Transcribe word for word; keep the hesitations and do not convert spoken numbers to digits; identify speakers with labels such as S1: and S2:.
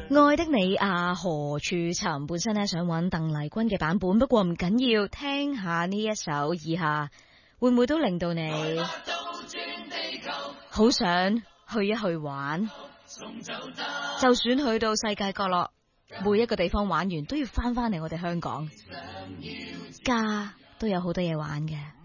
S1: 愛的你啊何處尋，本身咧想揾鄧麗君嘅版本，不過唔緊要，聽下呢一首以下，會唔會都令到你好想去一去玩？就算去到世界角落，每一個地方玩完，都要翻返嚟我哋香港，家都有好多嘢玩嘅。